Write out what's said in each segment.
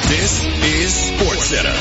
This is SportsCenter.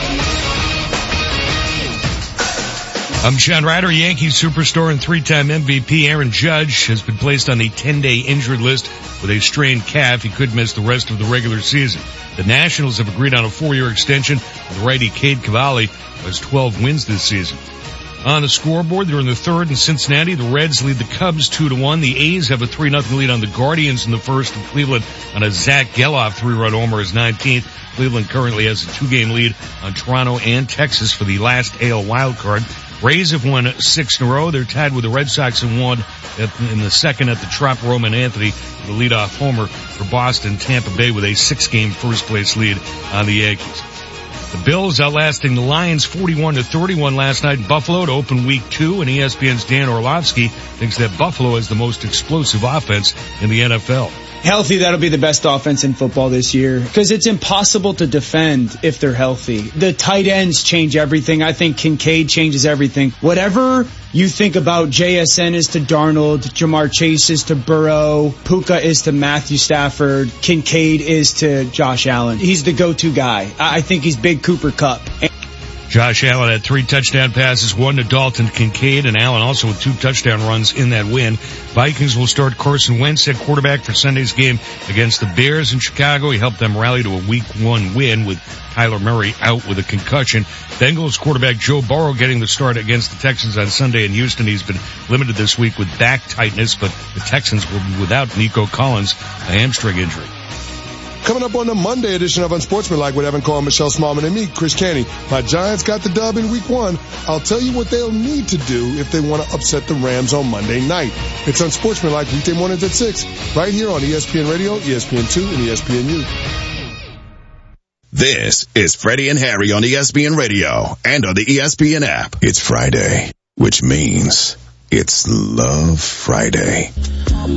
I'm Sean Ryder. Yankee superstar and three-time MVP Aaron Judge has been placed on the 10-day injured list with a strained calf. He could miss the rest of the regular season. The Nationals have agreed on a 4-year extension with righty Cade Cavalli, who has 12 wins this season. On the scoreboard, they're in the third in Cincinnati. The Reds lead the Cubs 2-1. The A's have a 3-0 lead on the Guardians in the first, and Cleveland on a Zach Geloff 3-run homer is 19th. Cleveland currently has a 2-game lead on Toronto and Texas for the last AL wildcard. Rays have won 6 in a row. They're tied with the Red Sox and won in the second at the Trop. Roman Anthony, the leadoff homer for Boston. Tampa Bay with a 6-game first-place lead on the Yankees. The Bills outlasting the Lions 41-31 last night in Buffalo to open Week 2, and ESPN's Dan Orlovsky thinks that Buffalo has the most explosive offense in the NFL. Healthy, that'll be the best offense in football this year because it's impossible to defend if they're healthy. The tight ends change everything. I think Kincaid changes everything. Whatever you think about JSN is to Darnold, Jamar Chase is to Burrow, Puka is to Matthew Stafford, Kincaid is to Josh Allen. He's the go-to guy. I think he's Big Cooper Kupp. Josh Allen had 3 touchdown passes, 1 to Dalton Kincaid, and Allen also with 2 touchdown runs in that win. Vikings will start Carson Wentz at quarterback for Sunday's game against the Bears in Chicago. He helped them rally to a Week 1 win with Kyler Murray out with a concussion. Bengals quarterback Joe Burrow getting the start against the Texans on Sunday in Houston. He's been limited this week with back tightness, but the Texans will be without Nico Collins, a hamstring injury. Coming up on the Monday edition of Unsportsmanlike with Evan Cole, Michelle Smallman, and me, Chris Caney. My Giants got the dub in Week 1. I'll tell you what they'll need to do if they want to upset the Rams on Monday night. It's Unsportsmanlike weekday mornings at 6, right here on ESPN Radio, ESPN2, and ESPNU. This is Freddie and Harry on ESPN Radio and on the ESPN app. It's Friday, which means it's Love Friday.